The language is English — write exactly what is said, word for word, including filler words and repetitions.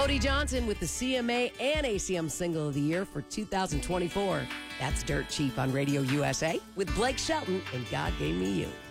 Cody Johnson with the C M A and A C M Single of the Year for two thousand twenty-four. That's Dirt Cheap on Radio U S A with Blake Shelton and God Gave Me You.